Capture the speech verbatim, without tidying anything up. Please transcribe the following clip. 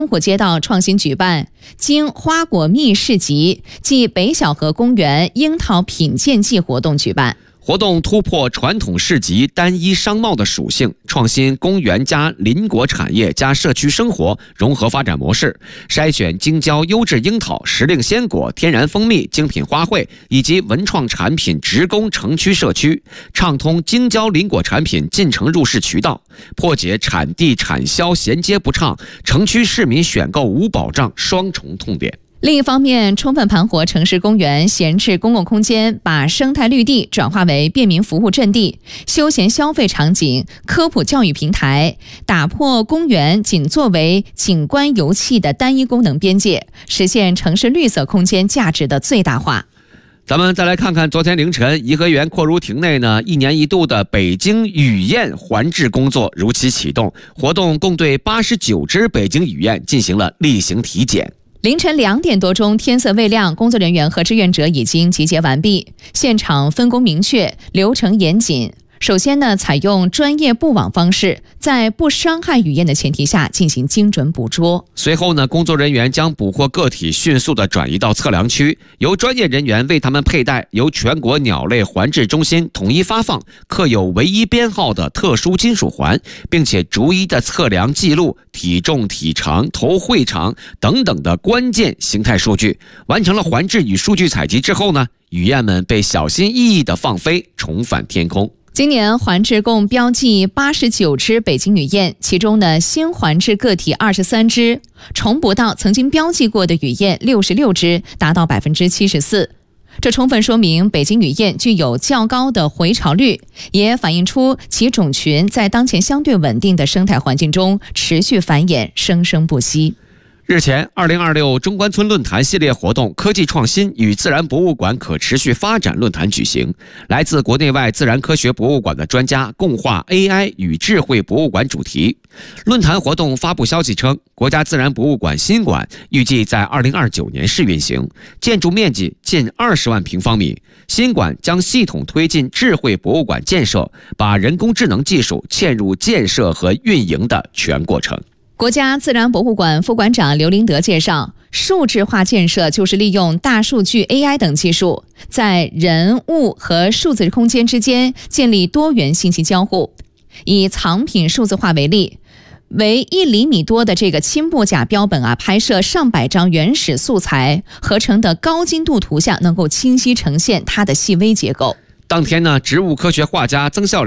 生活街道创新举办经花果蜜市集暨北小河公园樱桃品鉴季活动举办。 活动突破传统市集单一商贸的属性，创新公园加邻国产业加社区生活融合发展模式，筛选京郊优质樱桃、时令鲜果、天然蜂蜜、精品花卉以及文创产品直供城区社区，畅通京郊邻果产品进城入市渠道，破解产地产销衔接不畅、城区市民选购无保障双重痛点。 另一方面，充分盘活城市公园闲置公共空间，把生态绿地转化为便民服务阵地、休闲消费场景、科普教育平台，打破公园仅作为景观游憩的单一功能边界，实现城市绿色空间价值的最大化。 咱们再来看看昨天凌晨颐和园阔如亭内呢，一年一度的北京雨燕环治工作如期启动，活动共对八十九只北京雨燕进行了例行体检。 凌晨两点多钟，天色未亮，工作人员和志愿者已经集结完毕，现场分工明确，流程严谨。首先呢，采用专业布网方式，在不伤害雨燕的前提下进行精准捕捉。 随后呢，工作人员将捕获个体迅速地转移到测量区，由专业人员为他们佩戴由全国鸟类环治中心统一发放、刻有唯一编号的特殊金属环，并且逐一的测量记录体重、体长、头喙长等等的关键形态数据。完成了环治与数据采集之后呢，雨燕们被小心翼翼地放飞，重返天空。 今年环治共标记八十九只北京雨燕，其中呢新环治个体二十三只，重捕到曾经标记过的雨燕六十六只，达到百分之七十四。这充分说明北京雨燕具有较高的回巢率，也反映出其种群在当前相对稳定的生态环境中持续繁衍，生生不息。 日前，二零二六中关村论坛系列活动科技创新与自然博物馆可持续发展论坛举行，来自国内外自然科学博物馆的专家共话 A I 与智慧博物馆主题。论坛活动发布消息称，国家自然博物馆新馆预计在二零二九年试运行，建筑面积近二十万平方米。新馆将系统推进智慧博物馆建设，把人工智能技术嵌入建设和运营的全过程。 国家自然博物馆副馆长刘林德介绍，数字化建设就是利用大数据 A I 等技术，在人物和数字空间之间建立多元信息交互。以藏品数字化为例，为一厘米多的这个轻薄甲标本啊，拍摄上百张原始素材合成的高精度图像，能够清晰呈现它的细微结构。 当天呢，植物科学画家曾孝